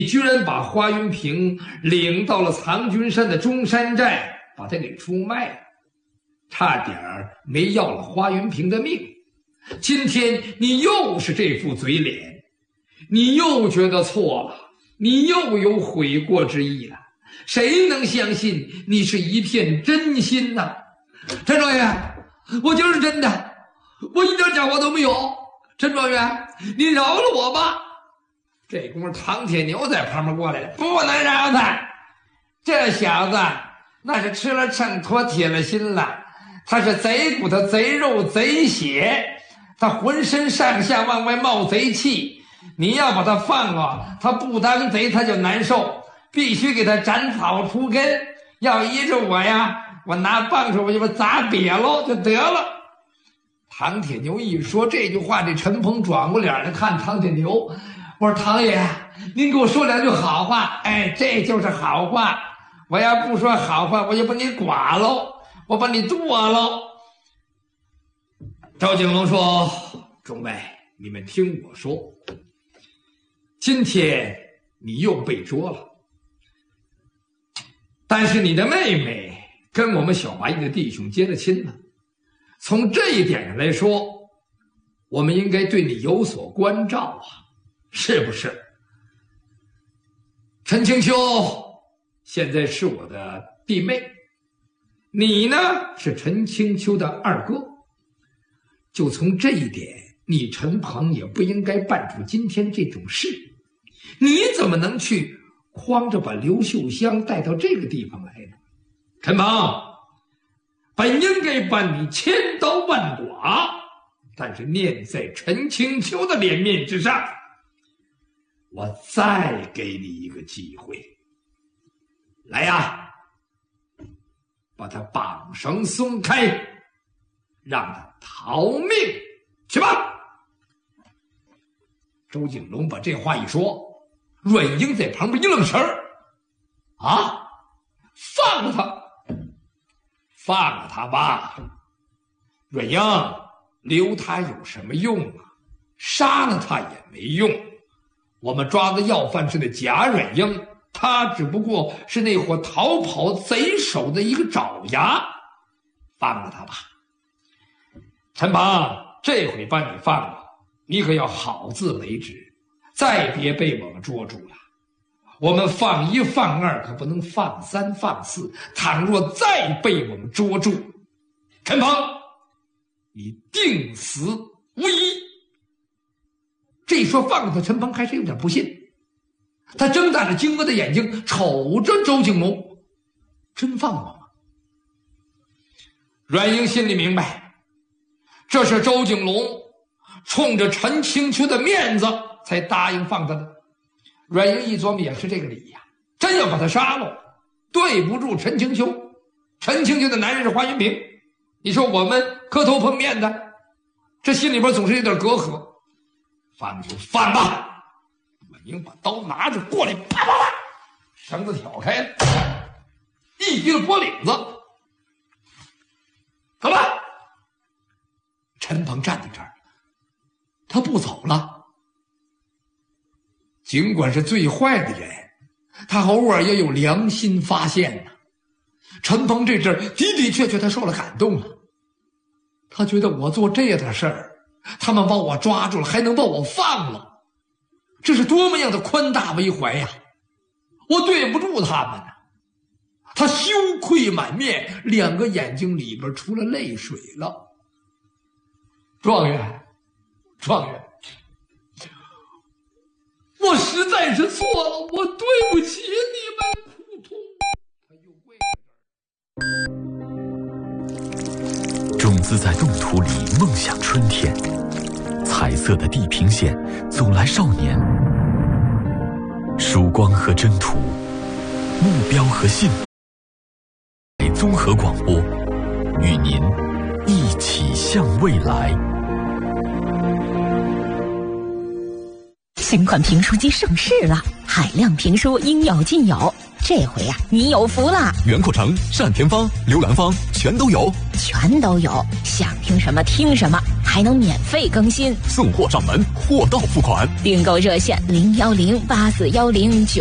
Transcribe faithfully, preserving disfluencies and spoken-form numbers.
你居然把花云平领到了藏军山的中山寨，把他给出卖了，差点没要了花云平的命。今天你又是这副嘴脸，你又觉得错了，你又有悔过之意了。谁能相信你是一片真心呢？陈状元，我就是真的，我一点假话都没有。陈状元，你饶了我吧。这功夫唐铁牛在旁边过来了，不能饶他，这小子那是吃了秤砣铁了心了，他是贼骨头贼肉贼血，他浑身上下往外冒贼气，你要把他放了，他不当贼他就难受，必须给他斩草除根，要依着我呀，我拿棒槌我就把砸瘪喽就得了。唐铁牛一说这句话，这陈鹏转过脸来看唐铁牛，我说唐爷，您给我说两句好话。哎，这就是好话，我要不说好话，我就把你剐喽，我把你剁喽。赵景龙说，众位，你们听我说，今天你又被捉了，但是你的妹妹跟我们小白翼的弟兄结了亲了，从这一点上来说，我们应该对你有所关照啊，是不是？陈青秋现在是我的弟妹，你呢是陈青秋的二哥，就从这一点，你陈鹏也不应该办出今天这种事。你怎么能去诓着把刘秀香带到这个地方来呢？陈鹏，本应该办你千刀万剐，但是念在陈青秋的脸面之上，我再给你一个机会，来呀，把他绑绳松开，让他逃命去吧。周景龙把这话一说，阮英在旁边一愣神儿，啊，放了他，放了他吧。阮英，留他有什么用啊？杀了他也没用。我们抓的要犯是那贾阮英，他只不过是那伙逃跑贼首的一个爪牙，放了他吧。陈鹏，这回把你放了，你可要好自为之，再别被我们捉住了。我们放一放二，可不能放三放四，倘若再被我们捉住，陈鹏，你定死无疑。这一说放了他，陈鹏还是有点不信，他睁大着惊愕的眼睛瞅着周景龙，真放我吗？阮英心里明白，这是周景龙冲着陈青秋的面子才答应放他的。阮英一琢磨也是这个理呀，真要把他杀了，对不住陈青秋。陈青秋的男人是花云平，你说我们磕头碰面的，这心里边总是有点隔阂。放就放吧。阮英把刀拿着过来，啪啪啪，绳子挑开了，一提了脖领子，走吧。陈鹏站在这儿，他不走了。尽管是最坏的人，他偶尔也有良心发现呐。陈鹏这阵儿的的确确他受了感动了，他觉得我做这样的事儿，他们把我抓住了，还能把我放了，这是多么样的宽大为怀呀！我对不住他们呐。他羞愧满面，两个眼睛里边出了泪水了。状元，状元，我实在是错了，我对不起你们。扑通，他又跪在这儿。 种子在冻土里梦想春天，彩色的地平线阻拦少年，曙光和征途，目标和信念。综合广播，与您一起向未来。 新款评书机上市了，海量评书应有尽有。这回呀、啊，你有福了！ 袁阔成、单田芳、刘兰芳全都有， 全都有，想听什么听什么，还能免费更新， 送货上门，货到付款。 订购热线零幺零八四幺零九。